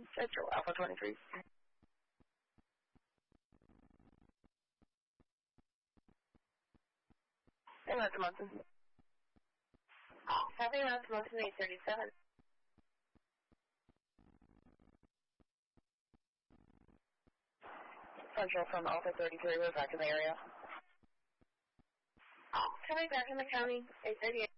Central, Alpha 23. Hey, Mr. Munson. Happy Mr. Munson, 837. Central from Alpha 33, we're back in the area. Coming back in the county, 838.